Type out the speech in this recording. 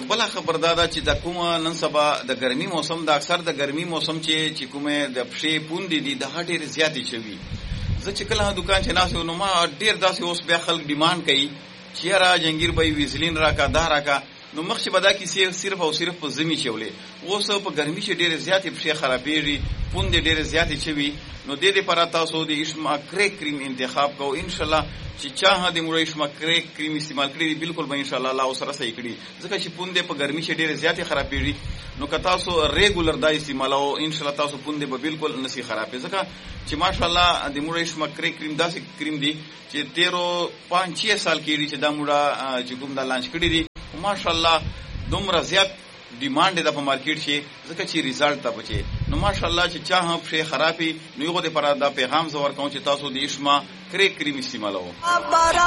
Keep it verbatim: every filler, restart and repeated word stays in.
بل خبر دا چې د کومه نن سبا د ګرمي موسم د اکثر د ګرمي موسم چې چې کومه د پښې پوندې دي د هټې زیاتې شوي. زه چې کله دکان چې ناسو نو ما ډیر داسې اوس بیا خلک ډیماند کوي چې را جنگیر به ویزلین راکا دا راکا نو مخ چې بدا کې صرف او صرف په زمي چولې اوس په ګرمي چې ډیر زیاتې پښې خرابېږي پوندې ډیر زیاتې شوي نو د دې پر تاسو د اشما کریک کریم انتخاب کو ان شاء الله چې چا د مړ اشما کریک کریم استعمال کړی بالکل به ان شاء الله الله سره صحیح کړي ځکه چې پوندې په ګرمي چې ډیر زیاتې خرابېږي نو که تاسو ریګولر دا استعمالو ان شاء الله تاسو پوندې به بالکل نسی خرابې ځکه چې ماشاء الله د مړ اشما کریک کریم داسې کریم دی چې تیرو پانچ چھ سال کې چې دا مړه چې کوم دا لانچ کړی دی ماشاء الله دومره زیات ډیماند ده په مارکیټ کې ځکه چې ریزلټ ته بچي نو ماشاء الله چې چا هم شي خرابي نو یو د پر دا پیغام زور کوم چې تاسو د اشما کریک کریم استعمالو.